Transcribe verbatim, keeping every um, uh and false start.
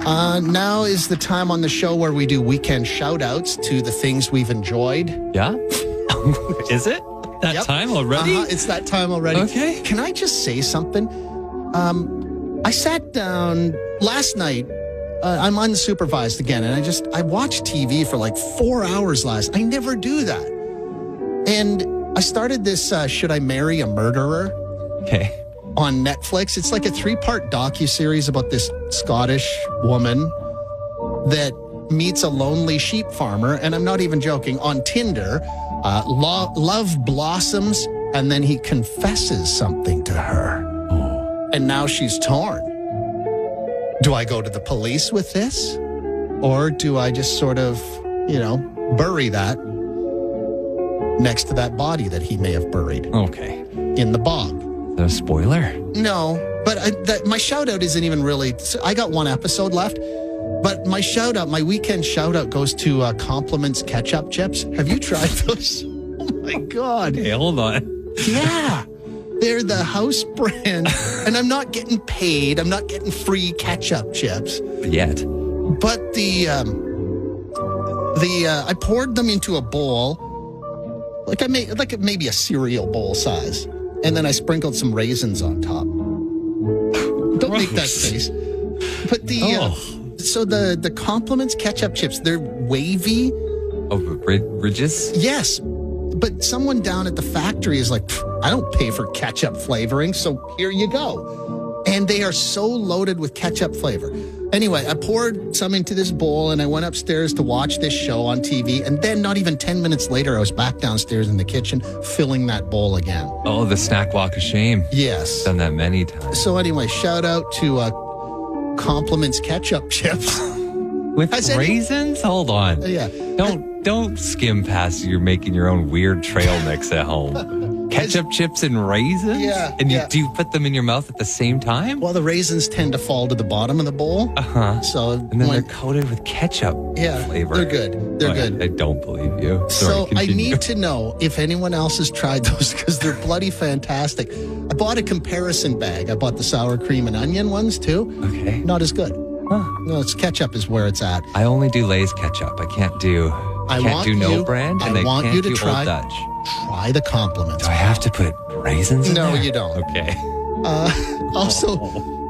Uh, now is the time on the show where we do weekend shout-outs to the things we've enjoyed. Yeah? Is it? That Yep. time already? Uh-huh, it's that time already. Okay. Can I just say something? Um, I sat down last night. Uh, I'm unsupervised again, and I just, I watched T V for like four hours last. I never do that. And I started this uh, Should I Marry a Murderer? Okay. On Netflix. It's like a three-part docuseries about this Scottish woman that meets a lonely sheep farmer, and I'm not even joking, on Tinder. Uh, lo- love blossoms, and then he confesses something to her. Oh. And now she's torn. Do I go to the police with this? Or do I just sort of, you know, bury that next to that body that he may have buried Okay. in the bog? Is that a spoiler? No, but I, that, my shout out isn't even really. I got one episode left, but my shout out, my weekend shout out goes to uh, Compliments ketchup chips. Have you tried those? Oh my God. Hey, hold on. Yeah. They're the house brand, and I'm not getting paid. I'm not getting free ketchup chips. Yet. But the, um, the, uh, I poured them into a bowl, like I made, like maybe a cereal bowl size. And then I sprinkled some raisins on top. Don't make that face. But the Oh. uh, so the the Compliments ketchup chips, they're wavy. Oh, rid- ridges? Yes, but someone down at the factory is like, I don't pay for ketchup flavoring, so here you go. And they are so loaded with ketchup flavor. Anyway, I poured some into this bowl and I went upstairs to watch this show on T V. And then not even ten minutes later, I was back downstairs in the kitchen filling that bowl again. Oh, the snack walk of shame. Yes. Done that many times. So anyway, shout out to uh, Compliments ketchup chips. With Has any- raisins? Hold on. Yeah. Don't don't skim past you're making your own weird trail mix at home. Ketchup chips and raisins? Yeah, And you yeah. do you put them in your mouth at the same time? Well, the raisins tend to fall to the bottom of the bowl. Uh-huh. So And then when, they're coated with ketchup yeah, flavor. they're good. They're Oh, I- good. I, don't believe you. Sorry, So I continue. need to know if anyone else has tried those because they're bloody fantastic. I bought a comparison bag. I bought the sour cream and onion ones too. Okay. Not as good. Huh. No, it's ketchup is where it's at. I only do Lay's ketchup. I can't do I can't want do no you- brand and I I, want can't you to do try- Old Dutch. Try the Compliments. Do I have to put raisins in No, there? you don't. Okay. Uh, also,